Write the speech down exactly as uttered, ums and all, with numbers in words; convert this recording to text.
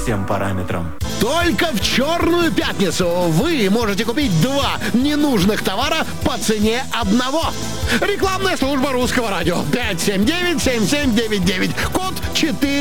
всем параметрам. Только в Черную пятницу вы можете купить два ненужных товара по цене одного. Рекламная служба Русского радио. пять семь девять семь семь девять девять. Код четыре.